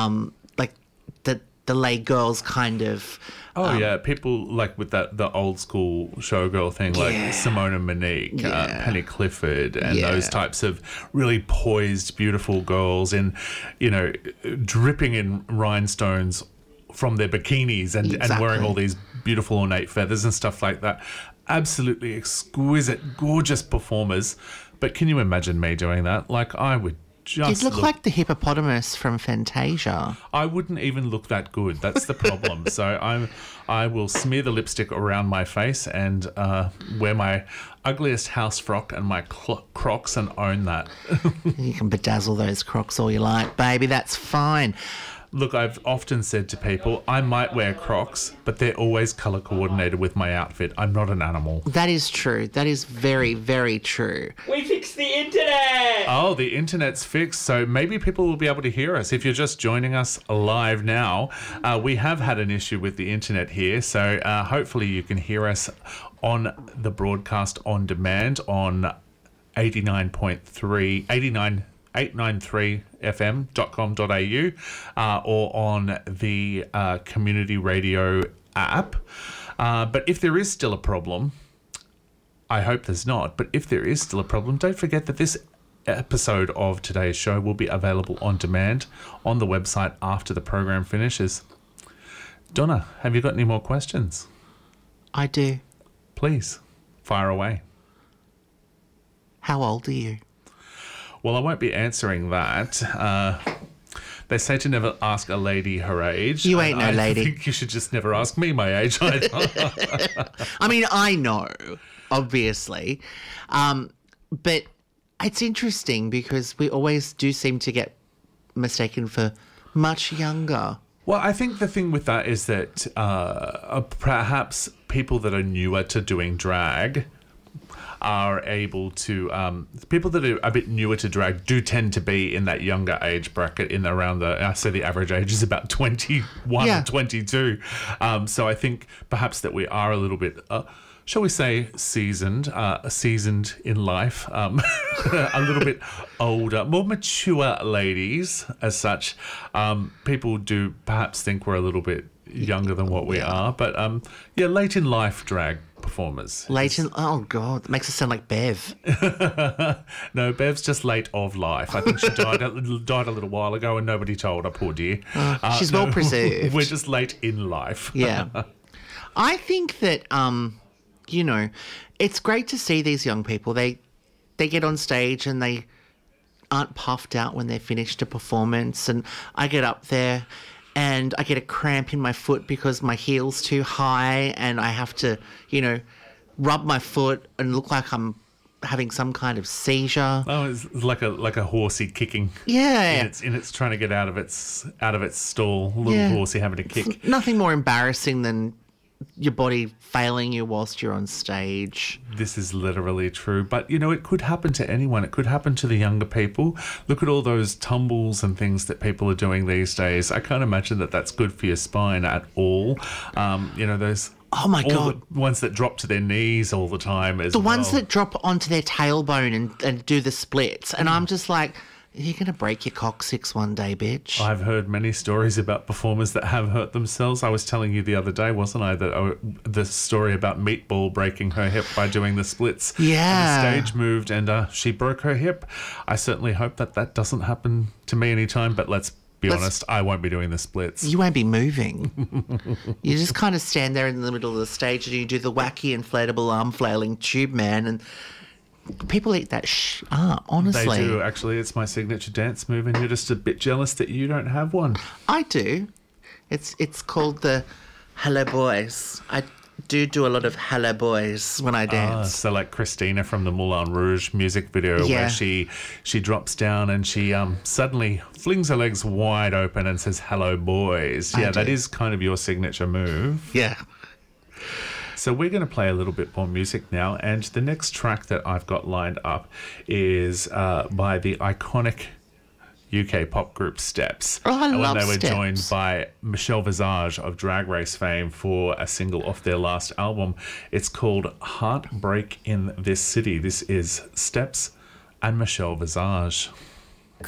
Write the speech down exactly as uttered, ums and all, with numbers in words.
um, like the the lay girls kind of. Oh, um, yeah. People like with that the old school showgirl thing, like Yeah. Simona Monique, Yeah. uh, Penny Clifford, and Yeah. those types of really poised, beautiful girls in, you know, dripping in rhinestones from their bikinis and, and wearing Exactly. all these beautiful ornate feathers and stuff like that. Absolutely exquisite, gorgeous performers. But can you imagine me doing that? Like, I would just You look like the hippopotamus from Fantasia. I wouldn't even look that good. That's the problem. So I'm, I will smear the lipstick around my face and uh, wear my ugliest house frock and my cl- Crocs and own that. You can bedazzle those Crocs all you like, baby. That's fine. Look, I've often said to people, I might wear Crocs, but they're always colour coordinated with my outfit. I'm not an animal. That is true. That is very, very true. We fixed the internet! Oh, the internet's fixed, so maybe people will be able to hear us. If you're just joining us live now, uh, we have had an issue with the internet here, so uh, hopefully you can hear us on the broadcast on demand on eighty-nine point three, eighty-nine eight nine three f m dot com dot a u uh, or on the uh, community radio app. Uh, but if there is still a problem, I hope there's not, but if there is still a problem, don't forget that this episode of today's show will be available on demand on the website after the program finishes. Donna, have you got any more questions? I do. Please, fire away. How old are you? Well, I won't be answering that. Uh, they say to never ask a lady her age. You ain't and no I lady. think you should just never ask me my age either. I mean, I know, obviously. Um, but it's interesting because we always do seem to get mistaken for much younger. Well, I think the thing with that is that uh, perhaps people that are newer to doing drag are able to um, people that are a bit newer to drag do tend to be in that younger age bracket, in around the I say the average age is about twenty-one Yeah. or twenty-two. Um, so I think perhaps that we are a little bit uh, shall we say seasoned uh, seasoned in life, um, a little bit older, more mature ladies as such. Um, people do perhaps think we're a little bit younger than what we Yeah. are, but um, yeah, late in life drag performers. Late in, oh God, that makes it sound like Bev. No, Bev's just late of life. I think she died a, died a little while ago and nobody told her, poor dear. Uh, she's well preserved. We're just late in life. Yeah. I think that, um, you know, it's great to see these young people. They they get on stage and they aren't puffed out when they're finished a performance. And I get up there and I get a cramp in my foot because my heel's too high and I have to, you know, rub my foot and look like I'm having some kind of seizure. Oh, it's like a like a horsey kicking. Yeah. And it's and it's trying to get out of its out of its stall. A little Yeah. horsey having to kick. Nothing more embarrassing than your body failing you whilst you're on stage. This is literally true. But, you know, it could happen to anyone. It could happen to the younger people. Look at all those tumbles and things that people are doing these days. I can't imagine that that's good for your spine at all. Um, you know, those... Oh, my all God. The ones that drop to their knees all the time as The well. ones that drop onto their tailbone and, and do the splits. And I'm just like, you're going to break your coccyx one day, bitch. I've heard many stories about performers that have hurt themselves. I was telling you the other day, wasn't I, that uh, the story about Meatball breaking her hip by doing the splits. Yeah. And the stage moved and uh, she broke her hip. I certainly hope that that doesn't happen to me anytime, but let's be Let's- honest, I won't be doing the splits. You won't be moving. You just kind of stand there in the middle of the stage and you do the wacky inflatable arm flailing tube man, and people eat that sh- ah, They honestly. do, actually. It's my signature dance move, and you're just a bit jealous that you don't have one. I do. It's it's called the Hello Boys. I do do a lot of Hello Boys when I Ah, dance. so like Christina from the Moulin Rouge music video, Yeah. where she she drops down and she um suddenly flings her legs wide open and says, "Hello, boys." I Yeah, that do. is kind of your signature move. Yeah. So we're going to play a little bit more music now, and the next track that I've got lined up is uh, by the iconic U K pop group Steps. Oh, I and love when they were Steps. joined by Michelle Visage of Drag Race fame for a single off their last album. It's called Heartbreak in This City. This is Steps and Michelle Visage.